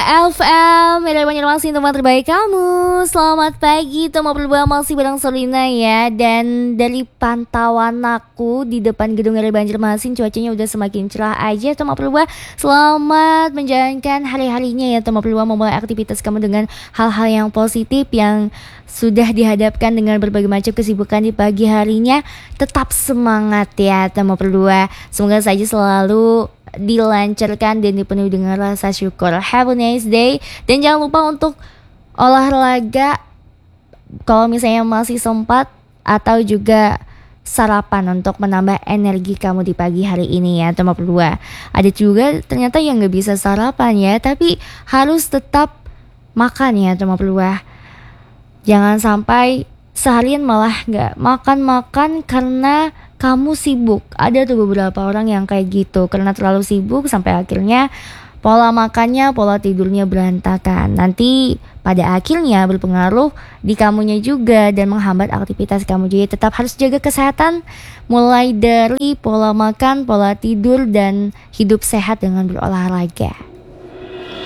FM, masih teman terbaik kamu. Selamat pagi, teman berbuah masih bareng Solina ya. Dan dari pantauan aku di depan gedung RI Banjarmasin, cuacanya udah semakin cerah aja teman berbuah. Selamat menjalankan hari-harinya ya teman berbuah, memulai aktivitas kamu dengan hal-hal yang positif yang sudah dihadapkan dengan berbagai macam kesibukan di pagi harinya. Tetap semangat ya teman berbuah. Semoga saja selalu dilancarkan dan dipenuhi dengan rasa syukur. Have a nice day. Dan jangan lupa untuk olahraga kalau misalnya masih sempat, atau juga sarapan untuk menambah energi kamu di pagi hari ini ya teman berdua. Ada juga ternyata yang gak bisa sarapan ya, tapi harus tetap makan ya teman berdua. Jangan sampai seharian malah gak makan-makan karena kamu sibuk. Ada tuh beberapa orang yang kayak gitu, karena terlalu sibuk sampai akhirnya pola makannya, pola tidurnya berantakan. Nanti pada akhirnya berpengaruh di kamunya juga dan menghambat aktivitas kamu. Jadi tetap harus jaga kesehatan, mulai dari pola makan, pola tidur, dan hidup sehat dengan berolahraga.